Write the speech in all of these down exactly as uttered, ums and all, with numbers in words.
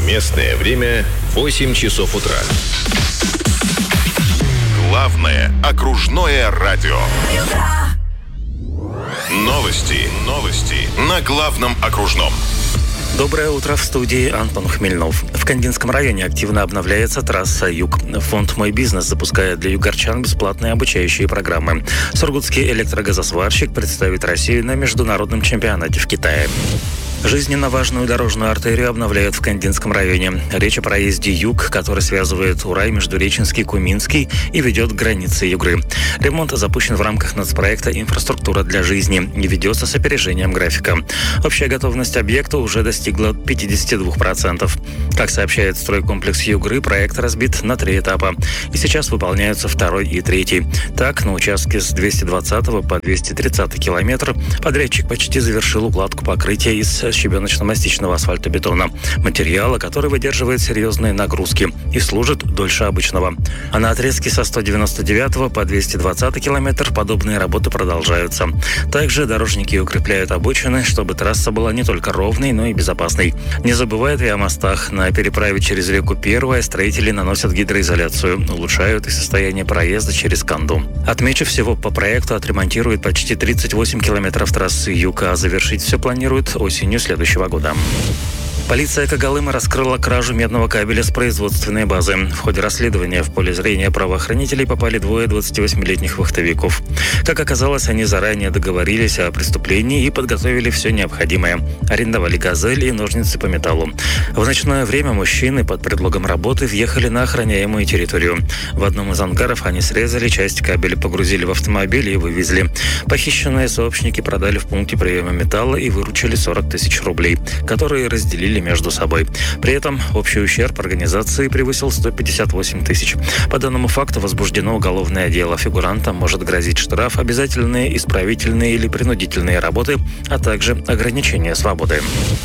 Местное время восемь часов утра. Главное окружное радио. Новости, новости на Главном окружном. Доброе утро, в студии Антон Хмельнов. В Кандинском районе активно обновляется трасса «Юг». Фонд «Мой бизнес» запускает для югорчан бесплатные обучающие программы. Сургутский электрогазосварщик представит Россию на международном чемпионате в Китае. Жизненно важную дорожную артерию обновляют в Кандинском районе. Речь о проезде «Юг», который связывает Урай, Междуреченский, Куминский и ведет к границе Югры. Ремонт запущен в рамках нацпроекта «Инфраструктура для жизни» и ведется с опережением графика. Общая готовность объекта уже достигла пятьдесят два процента. Как сообщает стройкомплекс Югры, проект разбит на три этапа. И сейчас выполняются второй и третий. Так, на участке с двести двадцатого по двести тридцатый километр подрядчик почти завершил укладку покрытия из щебеночно-мастичного асфальтобетона, материала, который выдерживает серьезные нагрузки и служит дольше обычного. А на отрезке со сто девяносто девятого по двести двадцатый километр подобные работы продолжаются. Также дорожники укрепляют обочины, чтобы трасса была не только ровной, но и безопасной. Не забывают и о мостах. На переправе через реку Первая строители наносят гидроизоляцию, улучшают и состояние проезда через Канду. Отмечу, всего по проекту отремонтируют почти тридцать восемь километров трассы «Юг», а завершить все планируют осенью следующего года. Полиция Когалыма раскрыла кражу медного кабеля с производственной базы. В ходе расследования в поле зрения правоохранителей попали двое двадцативосьмилетних вахтовиков. Как оказалось, они заранее договорились о преступлении и подготовили все необходимое. Арендовали газель и ножницы по металлу. В ночное время мужчины под предлогом работы въехали на охраняемую территорию. В одном из ангаров они срезали часть кабеля, погрузили в автомобиль и вывезли. Похищенные сообщники продали в пункте приема металла и выручили сорок тысяч рублей, которые разделили между собой. При этом общий ущерб организации превысил сто пятьдесят восемь тысяч. По данному факту возбуждено уголовное дело. Фигурантам может грозить штраф, обязательные исправительные или принудительные работы, а также ограничение свободы.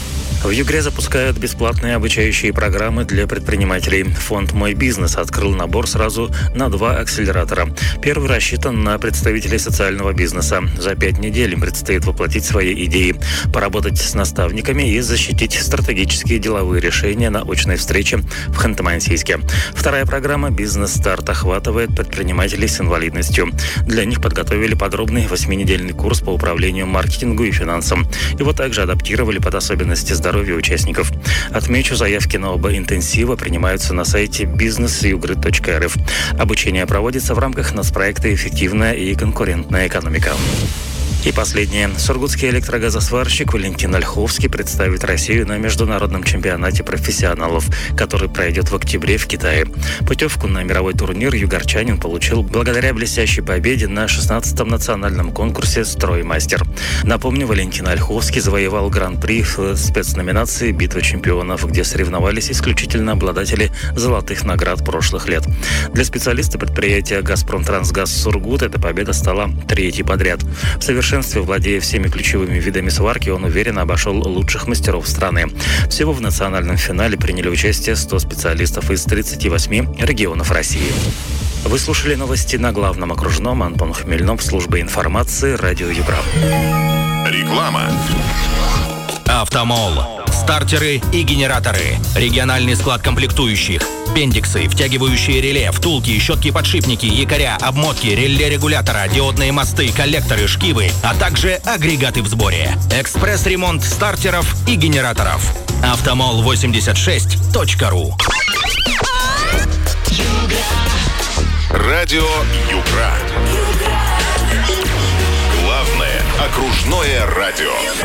В Югре запускают бесплатные обучающие программы для предпринимателей. Фонд «Мой бизнес» открыл набор сразу на два акселератора. Первый рассчитан на представителей социального бизнеса. За пять недель им предстоит воплотить свои идеи, поработать с наставниками и защитить стратегические деловые решения на очной встрече в Ханты-Мансийске. Вторая программа «Бизнес-старт» охватывает предпринимателей с инвалидностью. Для них подготовили подробный восьминедельный курс по управлению, маркетингу и финансам. Его также адаптировали под особенности здоровья участников. Отмечу, заявки на оба интенсива принимаются на сайте бизнес югры точка эр эф. Обучение проводится в рамках нацпроекта «Эффективная и конкурентная экономика». И последнее. Сургутский электрогазосварщик Валентин Ольховский представит Россию на международном чемпионате профессионалов, который пройдет в октябре в Китае. Путевку на мировой турнир югорчанин получил благодаря блестящей победе на шестнадцатом национальном конкурсе «Строймастер». Напомню, Валентин Ольховский завоевал гран-при в спецноминации «Битва чемпионов», где соревновались исключительно обладатели золотых наград прошлых лет. Для специалиста предприятия «Газпромтрансгаз Сургут» эта победа стала третьей подряд. В совершенстве владея всеми ключевыми видами сварки, он уверенно обошел лучших мастеров страны. Всего в национальном финале приняли участие сто специалистов из тридцати восьми регионов России. Вы слушали новости на Главном окружном. Антон Хмельнов, служба информации, радио Югра. Реклама. Автомол. Стартеры и генераторы. Региональный склад комплектующих. Бендиксы, втягивающие реле, втулки, щетки-подшипники, якоря, обмотки, реле регулятора, диодные мосты, коллекторы, шкивы, а также агрегаты в сборе. Экспресс-ремонт стартеров и генераторов. автомол восемьдесят шесть точка ру. Радио Югра. Главное окружное радио.